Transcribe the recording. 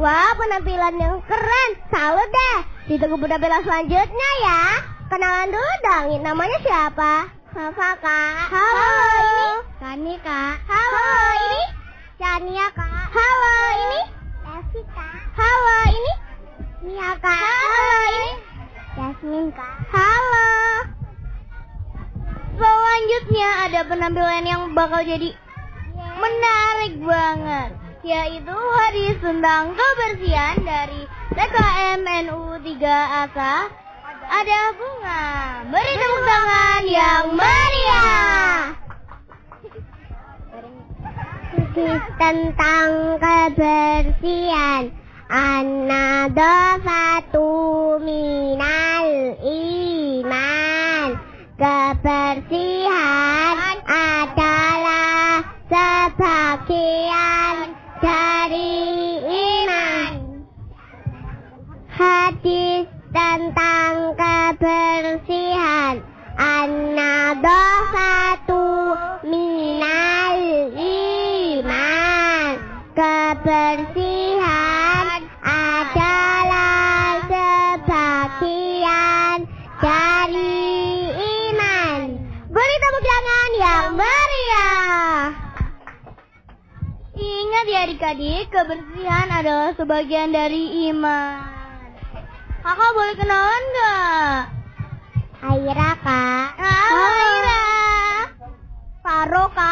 Wah, penampilan yang keren. Salut deh. Ditunggu penampilan selanjutnya ya. Kenalan dulu dong, namanya siapa? Safa, Kak. Halo, ini Kani, Kak. Halo, ini Chania, Kak. Halo, ini Levi, Kak. Halo, ini Mia, Kak. Halo, ini Yasmin, Kak. Halo. Selanjutnya ada penampilan yang bakal jadi menarik banget, yaitu hadis tentang kebersihan dari TKM-NU 3AK. Ada bunga. Beri tepuk tangan yang meriah. Tentang kebersihan, an-nadhafatu minal iman. Kebersihan adalah sebagian dari iman. Hadis tentang kebersihan, an-nadhafatu minal iman. Kebersihan adalah sebagian dari iman. Beri tepuk tangan yang meriah. Ingat ya adik-adik, kebersihan adalah sebagian dari iman. Kakak boleh kenalan nggak? Aira, Kak. Halo, Aira. Faro, Kak.